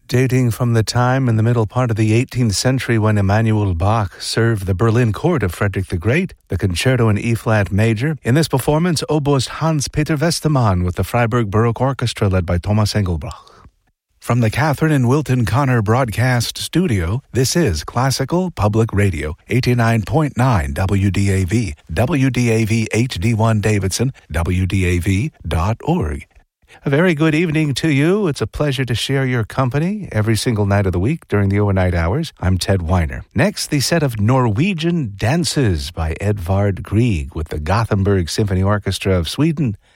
dating from the time in the middle part of the 18th century when Emanuel Bach served the Berlin court of Frederick the Great, the Concerto in E-flat major. In this performance, oboist Hans-Peter Westermann with the Freiburg Baroque Orchestra led by Thomas Engelbach. From the Catherine and Wilton Connor Broadcast Studio, this is Classical Public Radio, 89.9 WDAV, WDAV HD1 Davidson, WDAV.org. A very good evening to you. It's a pleasure to share your company every single night of the week during the overnight hours. I'm Ted Weiner. Next, the set of Norwegian Dances by Edvard Grieg with the Gothenburg Symphony Orchestra of Sweden.